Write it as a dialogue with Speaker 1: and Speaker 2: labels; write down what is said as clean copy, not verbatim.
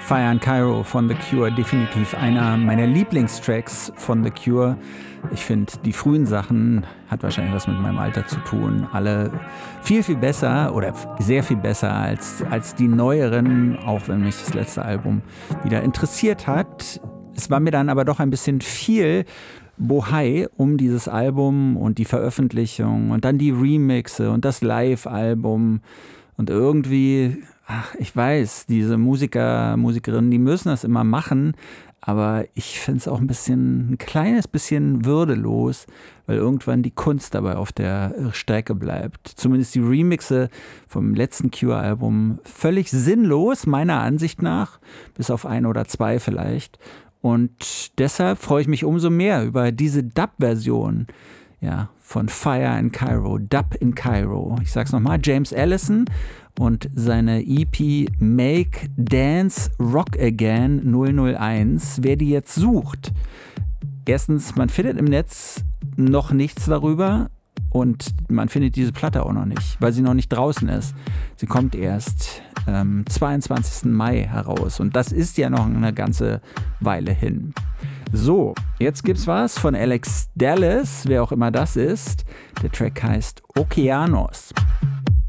Speaker 1: Fire in Cairo von The Cure, definitiv einer meiner Lieblingstracks von The Cure. Ich finde, die frühen Sachen, hat wahrscheinlich was mit meinem Alter zu tun, alle viel, viel besser oder sehr viel besser als die neueren, auch wenn mich das letzte Album wieder interessiert hat. Es war mir dann aber doch ein bisschen viel Bohai um dieses Album und die Veröffentlichung und dann die Remixe und das Live-Album und irgendwie... Ach, ich weiß, diese Musikerinnen, die müssen das immer machen, aber ich finde es auch ein kleines bisschen würdelos, weil irgendwann die Kunst dabei auf der Strecke bleibt. Zumindest die Remixe vom letzten Cure-Album völlig sinnlos, meiner Ansicht nach, bis auf 1 oder 2 vielleicht. Und deshalb freue ich mich umso mehr über diese Dub-Version. Ja, von Fire in Cairo, Dub in Cairo. Ich sag's nochmal, James Allison und seine EP Make Dance Rock Again 001. Wer die jetzt sucht, erstens, man findet im Netz noch nichts darüber und man findet diese Platte auch noch nicht, weil sie noch nicht draußen ist. Sie kommt erst 22. Mai heraus und das ist ja noch eine ganze Weile hin. So, jetzt gibt's was von Alex Dallas, wer auch immer das ist. Der Track heißt Okeanos.